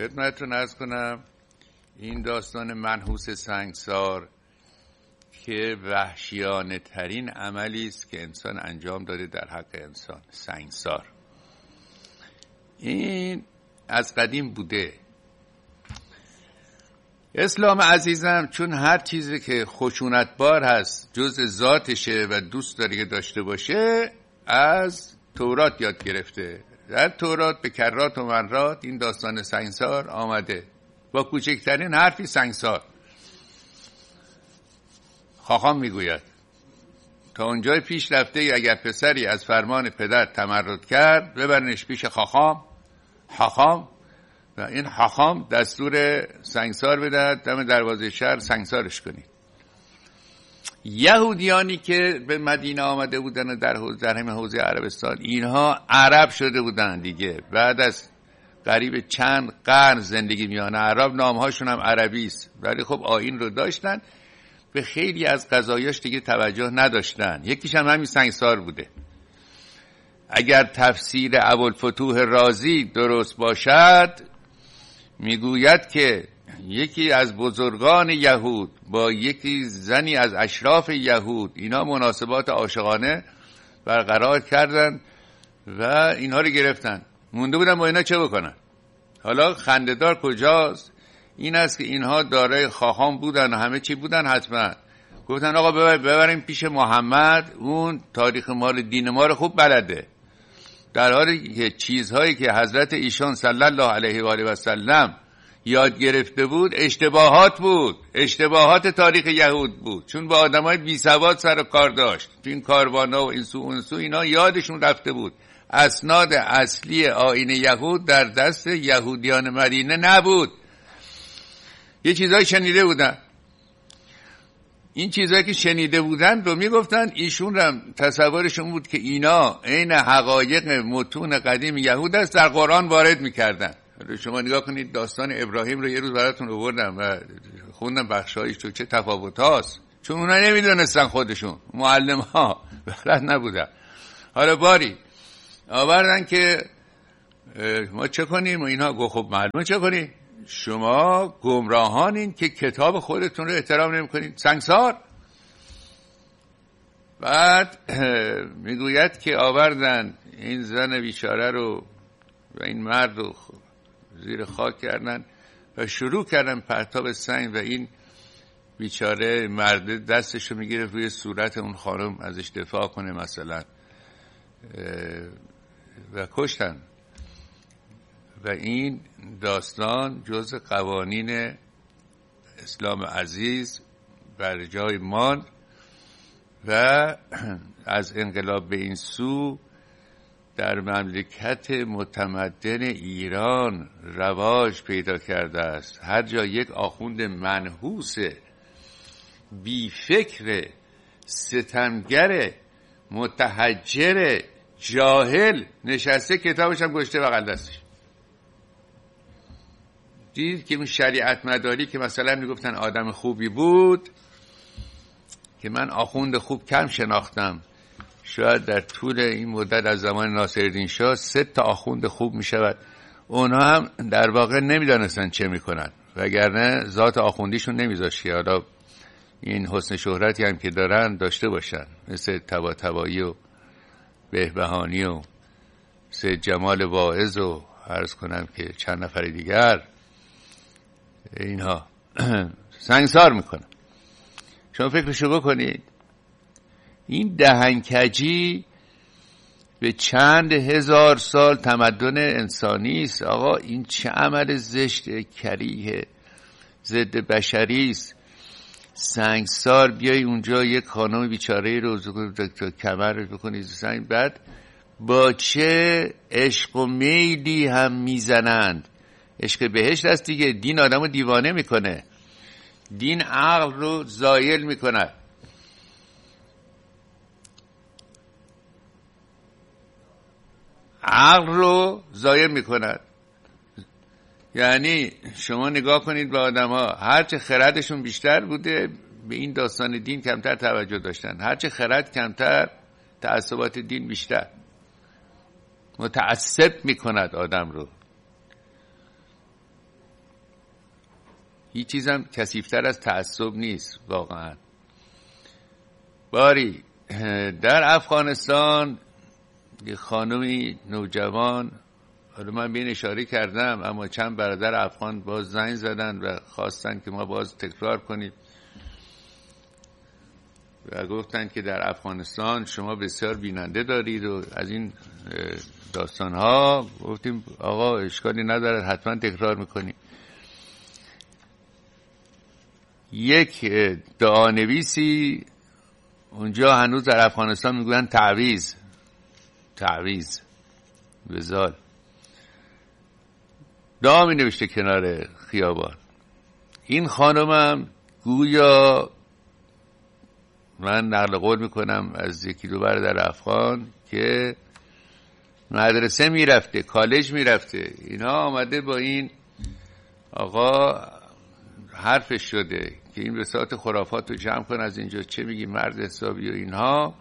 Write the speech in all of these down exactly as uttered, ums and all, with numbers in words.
خدمتتون عرض کنم این داستان منحوس سنگسار که وحشیانه ترین عملی است که انسان انجام داده در حق انسان، سنگسار. این از قدیم بوده. اسلام عزیزم چون هر چیزی که خشونتبار هست جز ذاتشه و دوست داره که داشته باشه از تورات یاد گرفته. در تورات به کرات و مرات این داستان سنگسار آمده، با کوچکترین حرفی سنگسار. خاخام میگوید تا اونجای پیش رفته اگر پسری از فرمان پدر تمرد کرد ببرنش پیش خاخام خاخام و این خاخام دستور سنگسار بدهد، دم دروازه شهر سنگسارش کنید. یهودیانی که به مدینه آمده بودن و در حوزه در همه حوزه عربستان، اینها عرب شده بودن دیگه. بعد از قریب چند قرن زندگی میان عرب، نامهاشون هم عربی است، ولی خب آیین رو داشتن. به خیلی از قضایاش دیگه توجه نداشتن. یکیش هم همین سنگسار بوده. اگر تفسیر ابوالفتوح رازی درست باشد، میگوید که یکی از بزرگان یهود با یکی زنی از اشراف یهود اینا مناسبات عاشقانه برقرار کردن و اینها رو گرفتن. مونده بودن با اینا چه بکنن. حالا خنده‌دار کجاست؟ این است که اینها دارای خاخام بودن و همه چی بودن. حتما گفتن آقا ببر ببریم پیش محمد، اون تاریخ مال دین ما رو خوب بلده. در حالی که چیزهایی که حضرت ایشان صلی الله علیه و آله و سلم یاد گرفته بود اشتباهات بود، اشتباهات تاریخ یهود بود، چون با آدمای بی سواد سر و کار داشت. این کاروانا و این سو اون سو اینا یادشون رفته بود. اسناد اصلی آیین یهود در دست یهودیان مدینه نبود. یه چیزایی شنیده بودن. این چیزایی که شنیده بودن رو میگفتن. ایشون هم تصورشون بود که اینا عین حقایق متون قدیم یهود است، در قرآن وارد میکردن. شما نگاه کنید داستان ابراهیم رو یه روز براتون آوردم و خوندم بخشایش تو چه تفاوت هاست، چون اونا نمیدونستن، خودشون معلم ها بلد نبودن. حالا باری آوردن که ما چه کنیم و اینها گفت خب معلومه چه کنیم، شما گمراهانین که کتاب خودتون رو احترام نمی کنید. سنگسار. بعد میگوید که آوردن این زن بیچاره رو و این مرد رو زیر خاک کردن و شروع کردن پرتاب سنگ و این بیچاره مرد دستشو میگیره روی صورت اون خانم ازش دفاع کنه مثلا و کشتن. و این داستان جز قوانین اسلام عزیز بر جای ماند و از انقلاب به این سو در مملکت متمدن ایران رواج پیدا کرده است. هر جا یک آخوند منحوس بی فکر ستمگر متحجر جاهل نشسته کتابش هم گشته بغل دستش. دید که اون شریعت مداری که مثلا میگفتن آدم خوبی بود، که من آخوند خوب کم شناختم، شاید در طول این مدت از زمان ناصرالدین شاه سه تا آخوند خوب میشود، اونها هم در واقع نمیدانستن چه میکنن، وگرنه ذات آخوندیشون نمیذاشت که حالا این حسن شهرتی هم که دارن داشته باشن، مثل طباطبایی و بهبهانی و سید جمال واعظ و عرض کنم که چند نفر دیگر. اینها سنگسار میکنن. شما فکرشو بکنید، این دهنکجی به چند هزار سال تمدن انسانی است. آقا این چه عمل زشت کریه ضد بشری است. سنگسار بیای اونجا یک خانم بیچاره رو دکتر کمر رو بکنید سنگ، بعد با چه عشق و میلی هم میزنند. عشق بهشت است دیگه. دین آدمو دیوانه میکنه، دین عقل رو زایل میکنه. عقل رو زایل میکند. یعنی شما نگاه کنید به آدم ها، هرچه خردشون بیشتر بوده به این داستان دین کمتر توجه داشتن، هرچه خرد کمتر تعصبات دین بیشتر. متعصب میکند آدم رو. هیچ چیزم کثیف‌تر از تعصب نیست واقعا. باری در افغانستان یه خانمی نوجوان، حالا من بین اشاره کردم اما چند برادر افغان باز زنگ زدن و خواستن که ما باز تکرار کنیم و گفتن که در افغانستان شما بسیار بیننده دارید و از این داستان ها. گفتیم آقا اشکالی نداره، حتما تکرار میکنیم. یک دعانویسی اونجا هنوز در افغانستان میگوین تعویض تعویض وزال دعا می نوشته کنار خیابان. این خانمم گویا، من نقل قول میکنم از یکی دو برادر افغان، که مدرسه میرفته، کالج میرفته، اینا آمده با این آقا حرفش شده که این بساط خرافات رو جمع کن، از اینجا چه میگی مرد حسابی و اینها.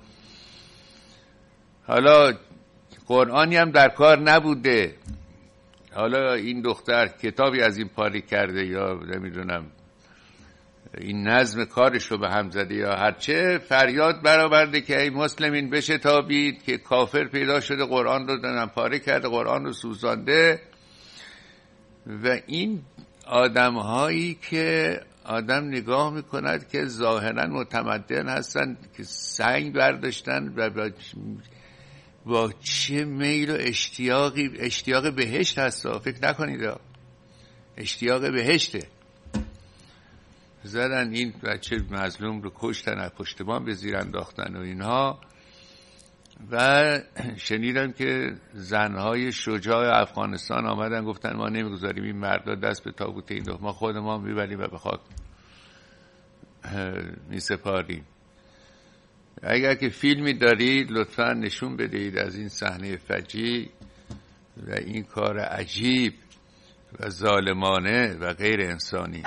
حالا قرآنی هم در کار نبوده، حالا این دختر کتابی از این پاری کرده یا نمیدونم این نظم کارش رو به هم زده یا هرچه، فریاد برآورده که ای مسلمین بشتابید که کافر پیدا شده قرآن رو دادن پاره کرده، قرآن رو سوزانده. و این آدم هایی که آدم نگاه میکند که ظاهرا متمدن هستن که سنگ برداشتن و با, با چه میل و اشتیاقی، اشتیاق بهشت هست، فکر نکنید اشتیاق بهشته. زدن این بچه مظلوم رو کشتن، از پشت بام به زیر انداختن و اینها. و شنیدم که زنهای شجاع افغانستان آمدن گفتن ما نمیگذاریم این مردا دست به تابوت این دو، ما خودمان میبریم و به خاک میسپاریم. اگر که فیلمی دارید لطفا نشون بدهید از این صحنه فجیع و این کار عجیب و ظالمانه و غیر انسانی.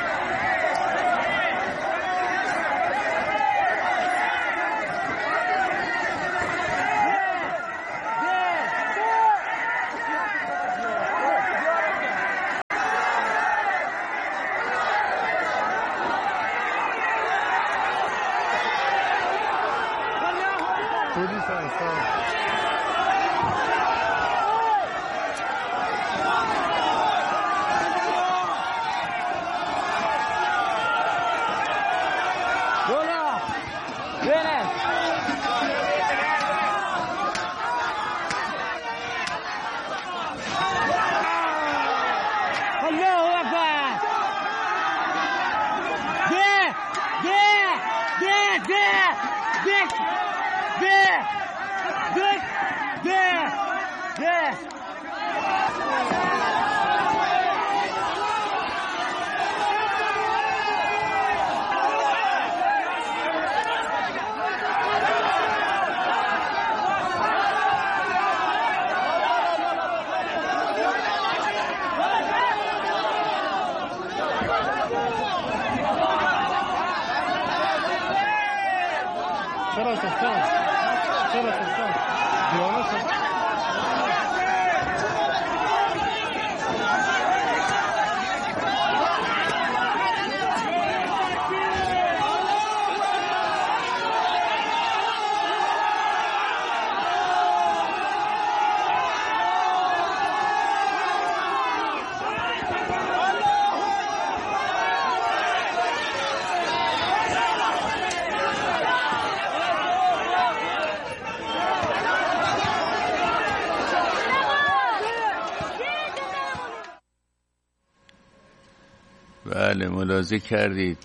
بله، ملاحظه کردید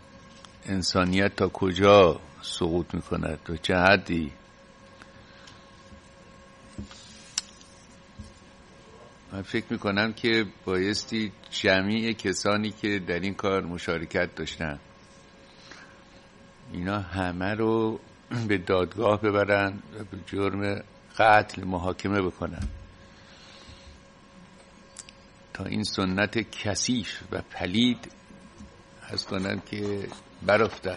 انسانیت تا کجا سقوط میکند و چه حدی. من فکر میکنم که بایستی جمعی کسانی که در این کار مشارکت داشتن اینا همه رو به دادگاه ببرن و به جرم قتل محاکمه بکنن تا این سنت کثیف و پلید هست کنن که برافتد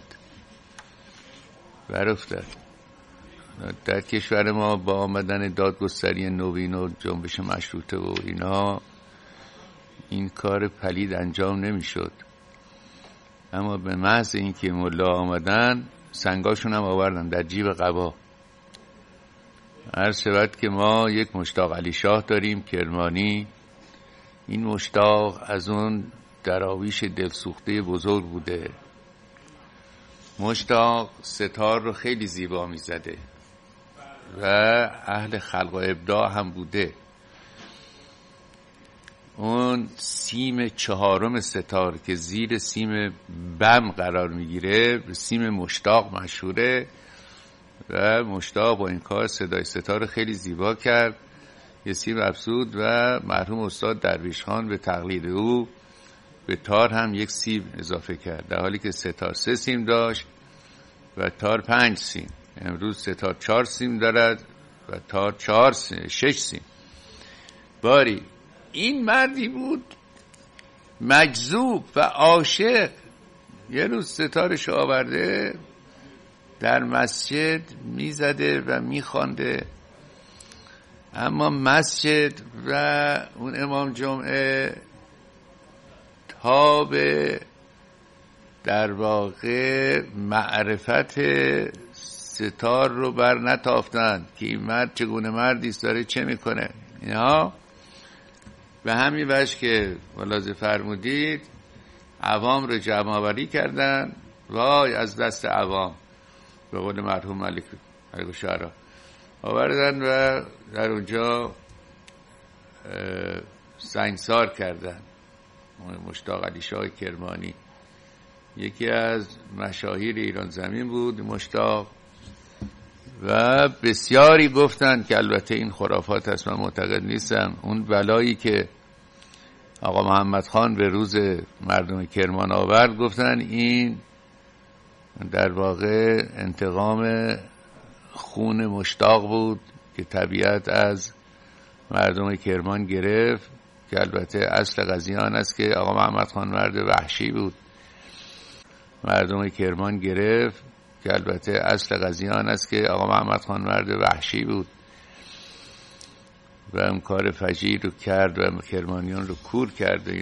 برافتد در کشور ما. با آمدن دادگستری نوین و جنبش مشروطه و اینا این کار پلید انجام نمیشد. اما به محض اینکه ملا آمدن سنگاشون هم آوردن در جیب قبا. عرض شود که ما یک مشتاق علی شاه داریم کرمانی. این مشتاق از اون دراویش دلسوخته بزرگ بوده. مشتاق ستار رو خیلی زیبا میزده و اهل خلق و ابداع هم بوده. اون سیم چهارم ستار که زیر سیم بم قرار میگیره به سیم مشتاق مشهوره و مشتاق با این کار صدای ستار خیلی زیبا کرد. یه سیم افزود و مرحوم استاد درویش خان به تقلید او به تار هم یک سیم اضافه کرد، در حالی که ستار سه سیم داشت و تار پنج سیم. امروز ستار چهار سیم دارد و تار چهار سیم، شش سیم. باری این مردی بود مجذوب و عاشق. یه روز ستارش آورده در مسجد میزده و میخوانده، اما مسجد و اون امام جمعه تا به در واقع معرفت ستار رو بر نتافتند که این مرد چگونه مردیست، داره چه میکنه. اینها به همین وجه که ملاحظه فرمودید عوام رو جمع آوری کردن. وای از دست عوام، به قول مرحوم ملک ملک شعرا آوردن و در اونجا سنگسار کردن. مشتاق علی شاه کرمانی یکی از مشاهیر ایران زمین بود مشتاق، و بسیاری گفتن که البته این خرافات هست، من معتقد نیستم. اون بلایی که آقا محمد خان به روز مردم کرمان آورد گفتن این در واقع انتقام خون مشتاق بود که طبیعت از مردم کرمان گرفت، که البته اصل قضیه آن است که آقا محمد خان مرد وحشی بود. مردم کرمان گرفت که البته اصل قضیه آن است که آقا محمد خان مرد وحشی بود و اون کار فجیع رو کرد و کرمانیان رو کور کرد.